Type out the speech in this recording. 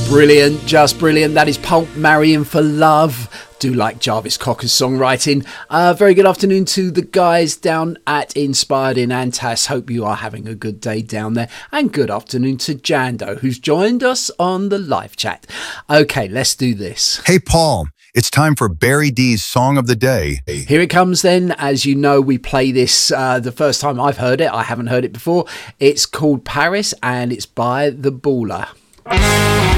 Brilliant, just brilliant. That is Pulp Marrying for Love. Do like Jarvis Cocker's songwriting. Very good afternoon to the guys down at Inspired in Antas. Hope you are having a good day down there. And good afternoon to Jando, who's joined us on the live chat. Okay, let's do this. Hey, Paul. It's time for Barry D's Song of the Day. Here it comes then. As you know, we play this the first time I've heard it. I haven't heard it before. It's called Paris and it's by The Baller.